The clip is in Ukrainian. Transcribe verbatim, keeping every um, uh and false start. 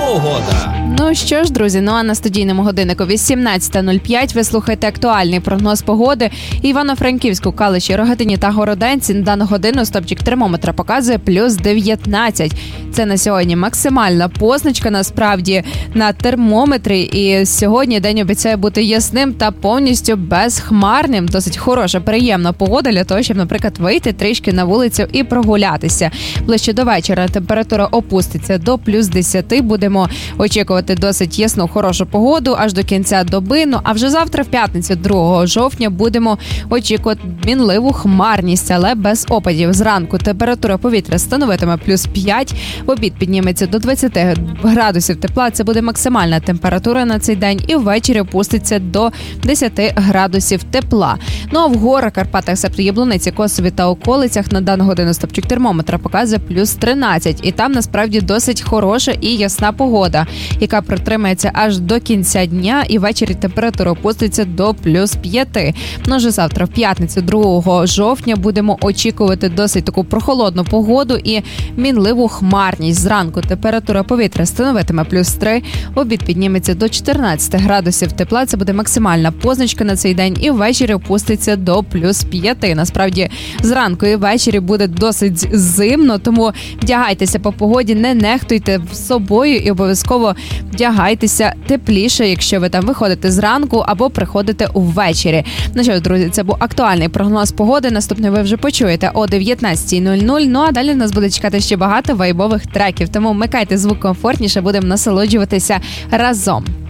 Погода. Ну що ж, друзі, ну а на студійному годиннику вісімнадцята нуль п'ять ви слухаєте актуальний прогноз погоди. Івано-Франківську, Калуші, Рогатині та Городенці на дану годину стопчик термометра показує плюс дев'ятнадцять. Це на сьогодні максимальна позначка, насправді, на термометрі. І сьогодні день обіцяє бути ясним та повністю безхмарним. Досить хороша, приємна погода для того, щоб, наприклад, вийти трішки на вулицю і прогулятися. Ближче до вечора температура опуститься до плюс десять. Будемо очікувати досить ясну, хорошу погоду аж до кінця доби. Ну, а вже завтра, в п'ятницю, другого жовтня, будемо очікувати мінливу хмарність, але без опадів. Зранку температура повітря становитиме плюс п'ять, в обід підніметься до двадцять градусів тепла. Це буде максимальна температура на цей день. І ввечері опуститься до десять градусів тепла. Ну, а в горах, Карпатах, Септу, Яблуниці, Косові та околицях на дану годину стопчик термометра показує плюс тринадцять. І там, насправді, досить хороша і ясна погода, яка протримається аж до кінця дня, і ввечері температура опуститься до плюс п'ять. Ну, вже завтра, в п'ятницю, другого жовтня, будемо очікувати досить таку прохолодну погоду і мінливу хмарність. Зранку температура повітря становитиме плюс три, в обід підніметься до чотирнадцять градусів тепла. Це буде максимальна позначка на цей день, і ввечері опуститься до плюс п'ять. Насправді, зранку і ввечері буде досить зимно, тому вдягайтеся по погоді, не нехтуйте собою і обов'язково вдягайтеся тепліше, якщо ви там виходите зранку або приходите увечері. Ну що, друзі, це був актуальний прогноз погоди. Наступний ви вже почуєте о дев'ятнадцята нуль нуль. Ну а далі нас буде чекати ще багато вайбових треків. Тому вмикайте звук комфортніше, будемо насолоджуватися разом.